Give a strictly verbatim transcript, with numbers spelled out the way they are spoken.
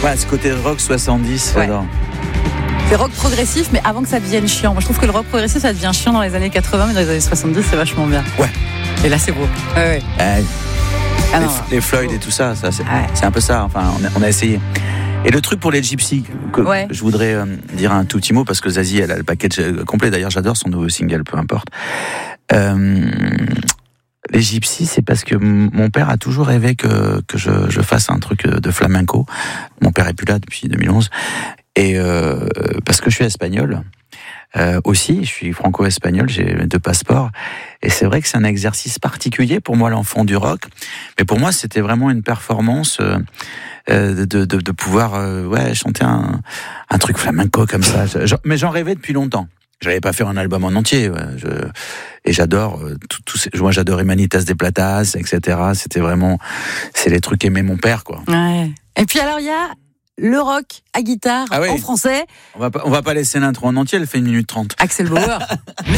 Ouais, ce côté rock soixante-dix, Ouais. j'adore. C'est rock progressif, mais avant que ça devienne chiant. Moi, je trouve que le rock progressif, ça devient chiant dans les années quatre-vingts, mais dans les années soixante-dix, c'est vachement bien. Ouais. Et là, c'est beau. Ouais, ouais. Euh, Ah les, non, les Floyd et tout ça, ça c'est, Ouais. c'est un peu ça. Enfin, on a, on a essayé. Et le truc pour les Gypsy, que Ouais. je voudrais euh, dire un tout petit mot, parce que Zazie, elle a le package euh, complet. D'ailleurs, j'adore son nouveau single, peu importe. Euh, les Gypsy, c'est parce que m- mon père a toujours rêvé que, que je, je fasse un truc de flamenco. Mon père est plus là depuis deux mille onze. Et euh, parce que je suis espagnol. Euh, aussi, je suis franco-espagnol, j'ai deux passeports, et c'est vrai que c'est un exercice particulier pour moi, l'enfant du rock. Mais pour moi, c'était vraiment une performance euh, euh, de, de, de pouvoir euh, ouais, chanter un, un truc flamenco comme ça. Je, mais j'en rêvais depuis longtemps. Je n'allais pas faire un album en entier. Ouais. Je, et j'adore euh, tout, tout ces, moi, j'adorais Manitas des Platas, et cetera. C'était vraiment, c'est les trucs qu'aimait mon père, quoi. Ouais. Et puis alors, il y a le rock à guitare Ah oui. en français. On va pas, on va pas laisser l'intro en entier. Elle fait une minute trente. Axel Bauer.